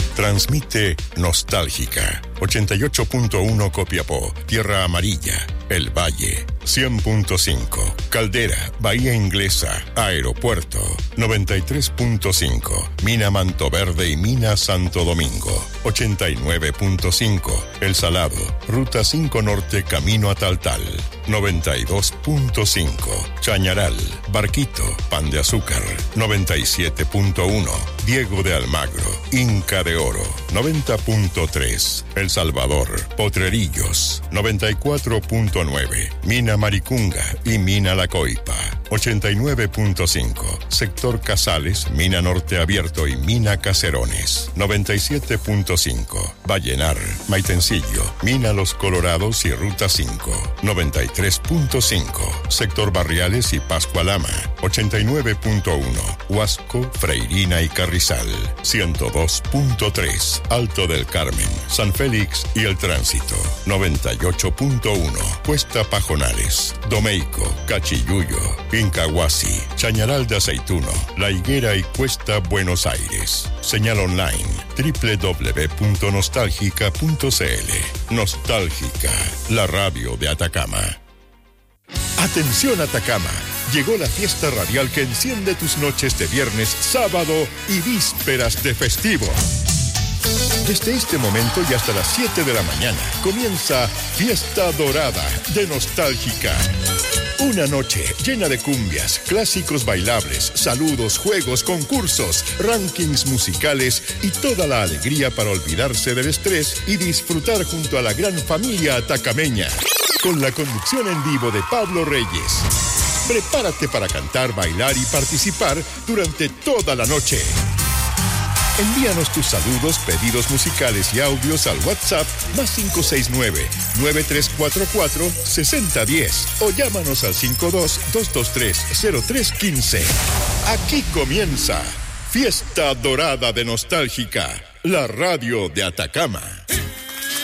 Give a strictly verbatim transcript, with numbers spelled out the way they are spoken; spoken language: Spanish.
Transmite Nostálgica. ochenta y ocho punto uno Copiapó, Tierra Amarilla, El Valle. cien punto cinco Caldera, Bahía Inglesa, Aeropuerto. noventa y tres punto cinco Mina Manto Verde y Mina Santo Domingo. ochenta y nueve punto cinco El Salado, Ruta cinco Norte, Camino a Taltal. noventa y dos punto cinco Chañaral, Barquito, Pan de Azúcar. noventa y siete punto uno Diego de Almagro, Inca de Oro. noventa punto tres El Salvador, Potrerillos. noventa y cuatro punto nueve Mina Maricunga y Mina La Coipa. ochenta y nueve punto cinco Sector Casales, Mina Norte Abierto y Mina Caserones. noventa y siete punto cinco Vallenar, Maitencillo, Mina Los Colorados y Ruta cinco. noventa y tres punto cinco Sector Barriales y Pascualama. ochenta y nueve punto uno Huasco, Freirina y Carrizal. ciento dos punto tres Alto del Carmen, San Félix y El Tránsito. noventa y ocho punto uno Cuesta Pajonales, Domeico, Cachiyuyo, Incahuasi, Chañaral de Aceituno, La Higuera y Cuesta Buenos Aires. Señal online doble u doble u doble u punto nostálgica punto c l. Nostálgica, la radio de Atacama. Atención Atacama, llegó la fiesta radial que enciende tus noches de viernes, sábado y vísperas de festivo. Desde este momento y hasta las siete de la mañana comienza Fiesta Dorada de Nostálgica. Una noche llena de cumbias, clásicos bailables, saludos, juegos, concursos, rankings musicales y toda la alegría para olvidarse del estrés y disfrutar junto a la gran familia atacameña. Con la conducción en vivo de Pablo Reyes. Prepárate para cantar, bailar y participar durante toda la noche. Envíanos tus saludos, pedidos musicales y audios al WhatsApp más cinco seis nueve, nueve tres cuatro cuatro, seis cero uno cero o llámanos al cinco dos, dos dos tres, cero tres uno cinco. Aquí comienza Fiesta Dorada de Nostálgica, la radio de Atacama.